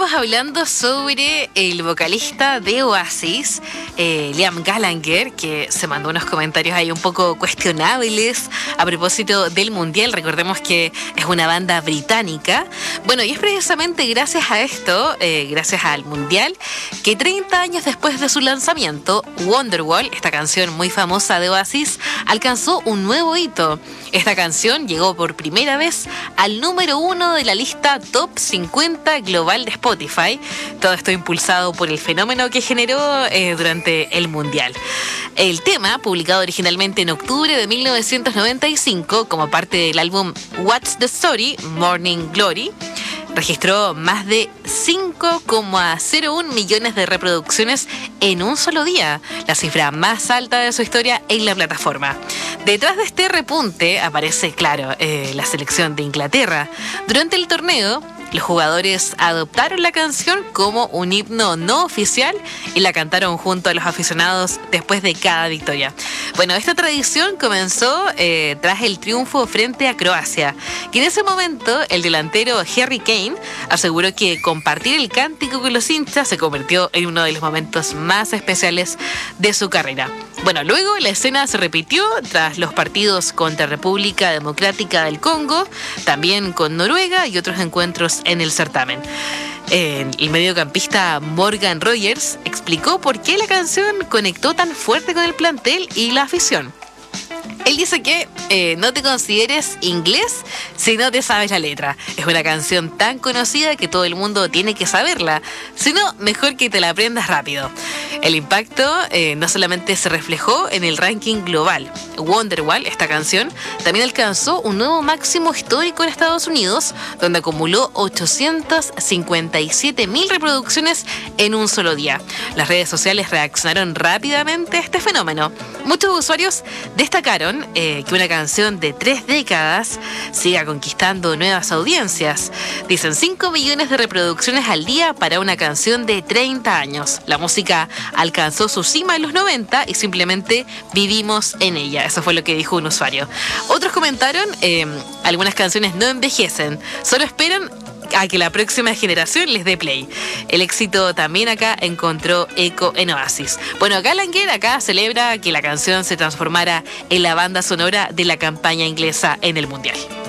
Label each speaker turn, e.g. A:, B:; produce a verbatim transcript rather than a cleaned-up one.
A: estamos hablando sobre el vocalista de Oasis, eh, Liam Gallagher, que se mandó unos comentarios ahí un poco cuestionables a propósito del Mundial. Recordemos que es una banda británica. Bueno, y es precisamente gracias a esto, eh, gracias al Mundial, que treinta años después de su lanzamiento, Wonderwall, esta canción muy famosa de Oasis, alcanzó un nuevo hito. Esta canción llegó por primera vez al número uno de la lista Top cincuenta global de Spotify. Todo esto impulsado por el fenómeno que generó eh, durante el Mundial. El tema, publicado originalmente en octubre de mil novecientos noventa y cinco como parte del álbum What's the Story, Morning Glory, registró más de cinco coma cero uno millones de reproducciones en un solo día, la cifra más alta de su historia en la plataforma. Detrás de este repunte aparece, claro, eh, la selección de Inglaterra. Durante el torneo, los jugadores adoptaron la canción como un himno no oficial y la cantaron junto a los aficionados después de cada victoria. Bueno, esta tradición comenzó eh, tras el triunfo frente a Croacia, que en ese momento el delantero Harry Kane aseguró que compartir el cántico con los hinchas se convirtió en uno de los momentos más especiales de su carrera. Bueno, luego la escena se repitió tras los partidos contra República Democrática del Congo, también con Noruega y otros encuentros en el certamen. El mediocampista Morgan Rogers explicó por qué la canción conectó tan fuerte con el plantel y la afición. Él dice que eh, no te consideres inglés si no te sabes la letra. Es una canción tan conocida que todo el mundo tiene que saberla. Si no, mejor que te la aprendas rápido. El impacto eh, no solamente se reflejó en el ranking global. Wonderwall, esta canción, también alcanzó un nuevo máximo histórico en Estados Unidos, donde acumuló ochocientas cincuenta y siete mil reproducciones en un solo día. Las redes sociales reaccionaron rápidamente a este fenómeno. Muchos usuarios destacaron eh, que una canción de tres décadas siga conquistando nuevas audiencias. Dicen cinco millones de reproducciones al día para una canción de treinta años. La música alcanzó su cima en los noventa y simplemente vivimos en ella. Eso fue lo que dijo un usuario. Otros comentaron, eh, algunas canciones no envejecen, solo esperan a que la próxima generación les dé play. El éxito también acá encontró eco en Oasis. Bueno, Gallagher acá celebra que la canción se transformara en la banda sonora de la campaña inglesa en el Mundial.